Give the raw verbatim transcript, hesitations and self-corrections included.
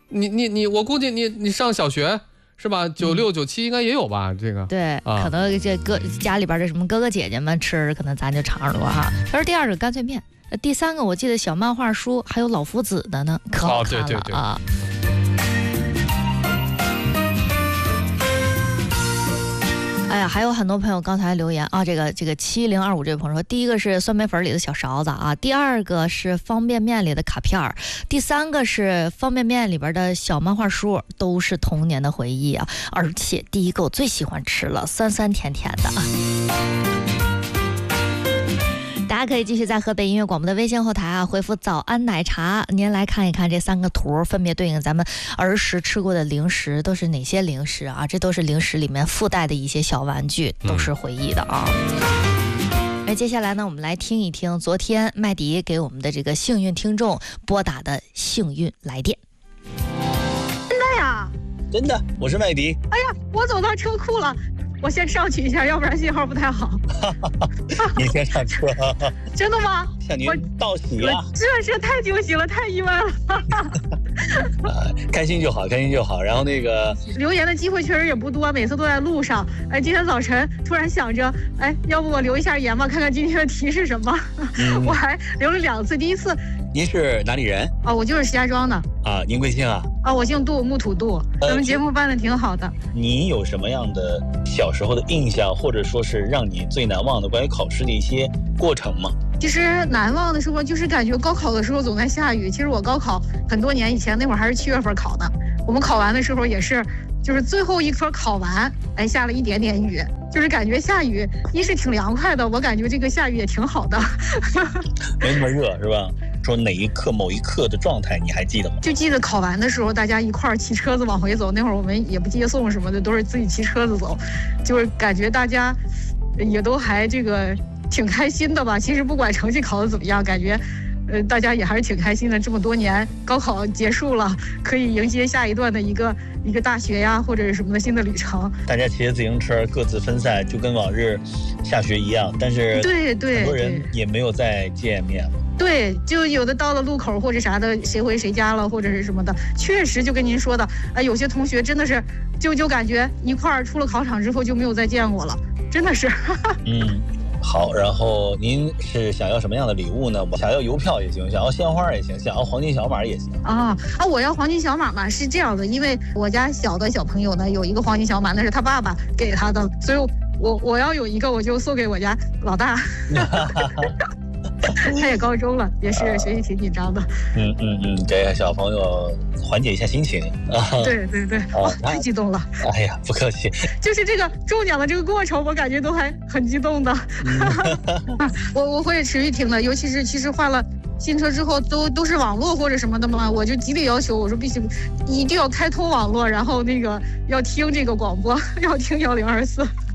你你你，我估计你你上小学是吧？九六九七应该也有吧？这个对， 啊、 可能这哥家里边的什么哥哥姐姐们吃，可能咱就尝着过哈。这是第二个干脆面，第三个我记得小漫画书还有老夫子的呢，可好看了、 哦、对对对啊。哎呀，还有很多朋友刚才留言啊，这个这个七零二五这位朋友说，第一个是酸梅粉里的小勺子啊，第二个是方便面里的卡片儿，第三个是方便面里边的小漫画书，都是童年的回忆啊。而且第一个我最喜欢吃了，酸酸甜甜的。大家可以继续在河北音乐广播的微信后台啊，回复早安奶茶，您来看一看这三个图分别对应咱们儿时吃过的零食都是哪些零食啊，这都是零食里面附带的一些小玩具，都是回忆的啊。而、嗯、接下来呢，我们来听一听昨天麦迪给我们的这个幸运听众拨打的幸运来电。 真的呀？ 真的，我是麦迪。 哎呀，我走到车库了，我先上去一下，要不然信号不太好。 你先上车。 真的吗？ 向您道喜呀、啊！ 这是太惊喜了，太意外了。 呃、开心就好，开心就好。然后那个留言的机会确实也不多，每次都在路上。哎，今天早晨突然想着，哎，要不我留一下言吧，看看今天的题是什么。嗯、我还留了两次，第一次。 您是哪里人？ 哦，我就是石家庄的。 啊，您贵姓啊？ 啊，我姓杜，木土杜。咱们节目办的挺好的。 你有什么样的小时候的印象，或者说是让你最难忘的关于考试的一些过程吗？ 其实难忘的时候，就是感觉高考的时候总在下雨。其实我高考很多年以前，那会儿还是七月份考的。我们考完的时候也是，就是最后一科考完，哎，下了一点点雨，就是感觉下雨，一是挺凉快的，我感觉这个下雨也挺好的， 没那么热是吧？说哪一刻某一刻的状态你还记得吗？ 就记得考完的时候，大家一块儿骑车子往回走，那会儿我们也不接送什么的，都是自己骑车子走，就是感觉大家也都还这个挺开心的吧。其实不管成绩考得怎么样，感觉呃大家也还是挺开心的。这么多年高考结束了，可以迎接下一段的一个一个大学呀或者是什么的新的旅程。 大家骑着自行车各自分散，就跟往日下学一样，但是对对， 很多人也没有再见面了。 对，就有的到了路口或者啥的，谁回谁家了或者是什么的，确实就跟您说的，哎，有些同学真的是就就感觉一块儿出了考场之后就没有再见过了，真的是。 嗯，好，然后您是想要什么样的礼物呢？想要邮票也行，想要鲜花也行，想要黄金小马也行。 啊啊！我要黄金小马嘛，是这样的，因为我家小的小朋友呢有一个黄金小马，那是他爸爸给他的，所以我我要有一个，我就送给我家老大。他也高中了，也是学习挺紧张的。 嗯嗯嗯，给小朋友缓解一下心情啊。 对对对，哇，太激动了。 哎呀，不客气。 就是这个中奖的这个过程，我感觉都还很激动的。我我会持续听的，尤其是其实换了新车之后，都都是网络或者什么的嘛，我就极力要求，我说必须一定要开通网络，然后那个要听这个广播，要听幺零二四。